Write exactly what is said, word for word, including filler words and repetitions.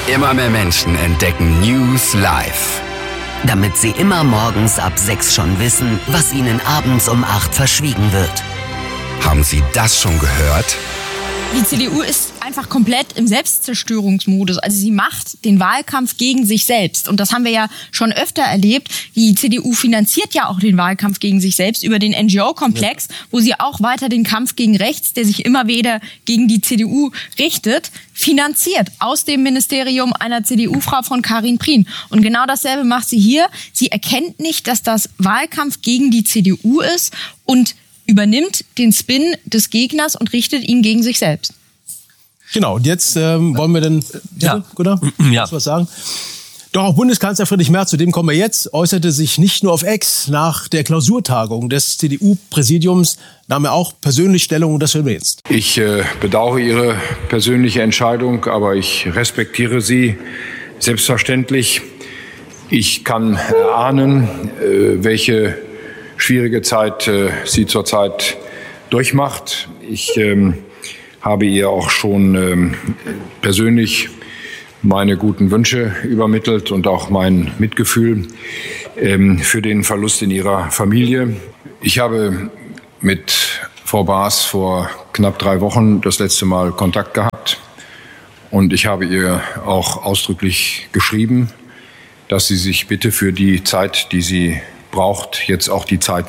Immer mehr Menschen entdecken News live. Damit sie immer morgens ab sechs schon wissen, was ihnen abends um acht verschwiegen wird. Haben Sie das schon gehört? Die C D U ist einfach komplett im Selbstzerstörungsmodus. Also sie macht den Wahlkampf gegen sich selbst. Und das haben wir ja schon öfter erlebt. Die C D U finanziert ja auch den Wahlkampf gegen sich selbst über den N G O-Komplex, ja, wo sie auch weiter den Kampf gegen rechts, der sich immer wieder gegen die C D U richtet, finanziert. Aus dem Ministerium einer C D U-Frau von Karin Prien. Und genau dasselbe macht sie hier. Sie erkennt nicht, dass das Wahlkampf gegen die C D U ist und übernimmt den Spin des Gegners und richtet ihn gegen sich selbst. Genau, und jetzt ähm, wollen wir dann, ja, Gunnar, ja. was sagen? Doch auch Bundeskanzler Friedrich Merz, zu dem kommen wir jetzt, äußerte sich nicht nur auf X. Nach der Klausurtagung des C D U-Präsidiums nahm er auch persönlich Stellung, und das hören wir jetzt. Ich äh, bedauere Ihre persönliche Entscheidung, aber ich respektiere sie selbstverständlich. Ich kann erahnen, äh, welche schwierige Zeit äh, sie zurzeit durchmacht. Ich ähm, habe ihr auch schon ähm, persönlich meine guten Wünsche übermittelt und auch mein Mitgefühl ähm, für den Verlust in ihrer Familie. Ich habe mit Frau Baas vor knapp drei Wochen das letzte Mal Kontakt gehabt und ich habe ihr auch ausdrücklich geschrieben, dass sie sich bitte für die Zeit, die sie braucht, jetzt auch die Zeit